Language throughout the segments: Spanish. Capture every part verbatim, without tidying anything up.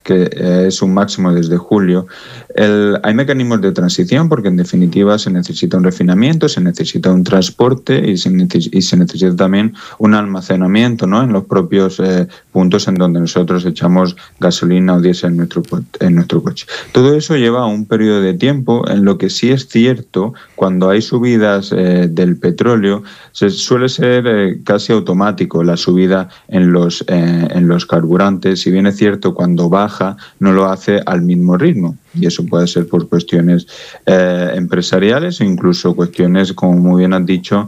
que eh, es un máximo desde julio. El, hay mecanismos de transición porque en definitiva se necesita un refinamiento, se necesita un transporte y se, neces y se necesita también un almacenamiento, ¿no?, en los propios eh, puntos en donde nosotros echamos gasolina o diésel en nuestro, en nuestro coche. Todo eso lleva un periodo de tiempo. En lo que sí es cierto, cuando hay subidas eh, del petróleo, se suele ser eh, casi automático la subida en los, eh, en los carburantes. Si bien es cierto, cuando baja no lo hace al mismo ritmo, y eso puede ser por cuestiones eh, empresariales o incluso cuestiones, como muy bien has dicho,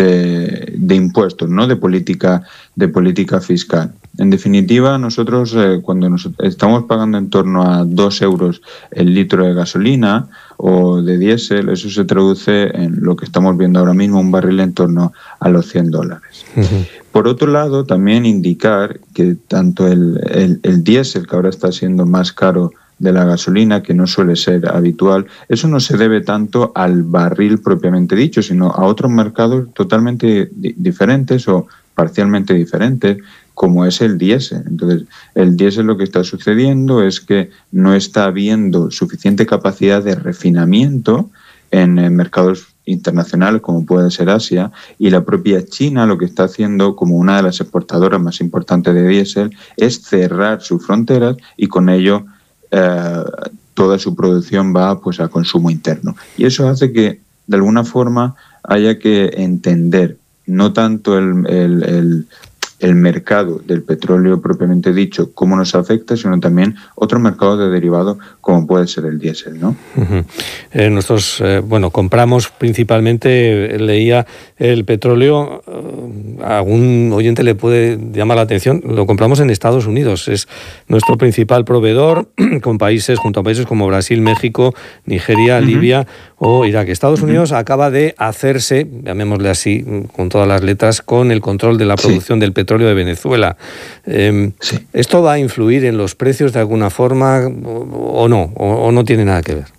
de, de impuestos, ¿no?, de política, de política fiscal. En definitiva, nosotros eh, cuando nos estamos pagando en torno a dos euros el litro de gasolina o de diésel, eso se traduce en lo que estamos viendo ahora mismo, un barril en torno a los cien dólares. Uh-huh. Por otro lado, también indicar que tanto el, el, el diésel, que ahora está siendo más caro de la gasolina, que no suele ser habitual, eso no se debe tanto al barril propiamente dicho, sino a otros mercados totalmente di- diferentes o parcialmente diferentes, como es el diésel. Entonces, el diésel, lo que está sucediendo es que no está habiendo suficiente capacidad de refinamiento en, en mercados internacionales como puede ser Asia, y la propia China lo que está haciendo, como una de las exportadoras más importantes de diésel, es cerrar sus fronteras y con ello eh, toda su producción va pues a consumo interno. Y eso hace que de alguna forma haya que entender no tanto el, el, el el mercado del petróleo propiamente dicho, cómo nos afecta, sino también otros mercados de derivados, como puede ser el diésel, ¿no? Uh-huh. Eh, nosotros, eh, bueno, compramos principalmente, eh, leía, el petróleo, eh, a algún oyente le puede llamar la atención, lo compramos en Estados Unidos, es nuestro principal proveedor, con países, junto a países como Brasil, México, Nigeria, uh-huh. Libia o Irak. Estados uh-huh. Unidos acaba de hacerse, llamémosle así, con todas las letras, con el control de la producción sí. del petróleo de Venezuela. Eh, sí. ¿Esto va a influir en los precios de alguna forma o, o no? O, ¿O no tiene nada que ver?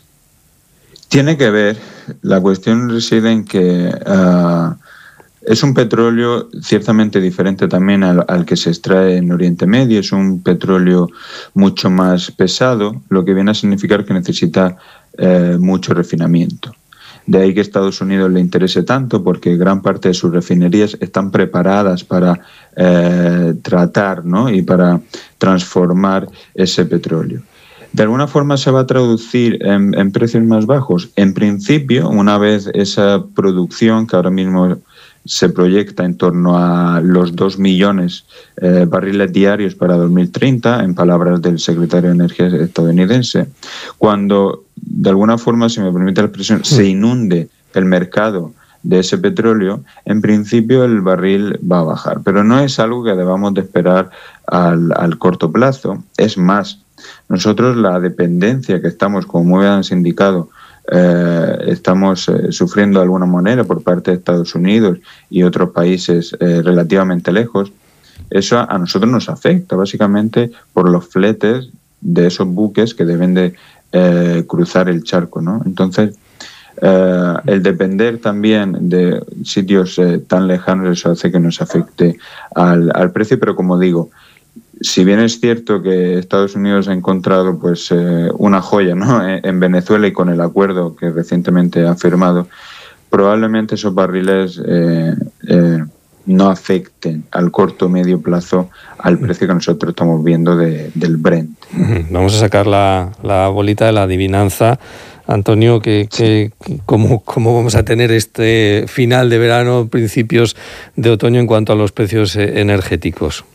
Tiene que ver. La cuestión reside en que uh, es un petróleo ciertamente diferente también al, al que se extrae en Oriente Medio. Es un petróleo mucho más pesado, lo que viene a significar que necesita uh, mucho refinamiento. De ahí que a Estados Unidos le interese tanto, porque gran parte de sus refinerías están preparadas para eh, tratar, ¿no?, y para transformar ese petróleo. ¿De alguna forma se va a traducir en, en precios más bajos? En principio, una vez esa producción, que ahora mismo se proyecta en torno a los dos millones eh, barriles diarios para dos mil treinta, en palabras del secretario de Energía estadounidense, cuando de alguna forma, si me permite la expresión, se inunde el mercado de ese petróleo, en principio el barril va a bajar. Pero no es algo que debamos de esperar al, al corto plazo. Es más, nosotros la dependencia que estamos, como muy bien has indicado, eh, estamos eh, sufriendo de alguna manera por parte de Estados Unidos y otros países eh, relativamente lejos, eso a, a nosotros nos afecta básicamente por los fletes de esos buques que deben de eh, cruzar el charco, ¿no? Entonces, eh, el depender también de sitios eh, tan lejanos, eso hace que nos afecte al, al precio, pero como digo, si bien es cierto que Estados Unidos ha encontrado pues eh, una joya, ¿no?, en Venezuela, y con el acuerdo que recientemente ha firmado, probablemente esos barriles eh, eh, no afecten al corto o medio plazo al precio que nosotros estamos viendo de, del Brent. Vamos a sacar la, la bolita de la adivinanza, Antonio, que, que, que cómo, cómo vamos a tener este final de verano, principios de otoño en cuanto a los precios energéticos.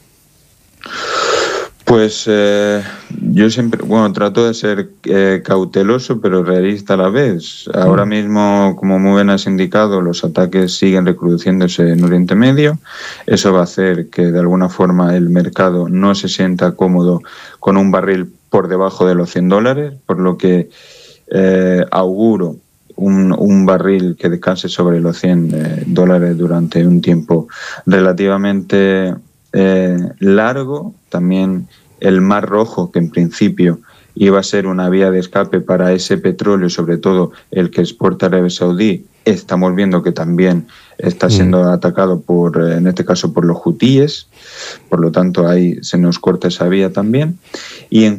Pues eh, yo siempre, bueno, trato de ser eh, cauteloso pero realista a la vez. Ahora mismo, como muy bien has indicado, los ataques siguen recrudeciéndose en Oriente Medio. Eso va a hacer que de alguna forma el mercado no se sienta cómodo con un barril por debajo de los cien dólares, por lo que eh, auguro un, un barril que descanse sobre los cien eh, dólares durante un tiempo relativamente Eh, largo. También el Mar Rojo, que en principio iba a ser una vía de escape para ese petróleo, sobre todo el que exporta Arabia Saudí. Estamos viendo que también está siendo mm. atacado por, en este caso, por los hutíes, por lo tanto ahí se nos corta esa vía también. Y en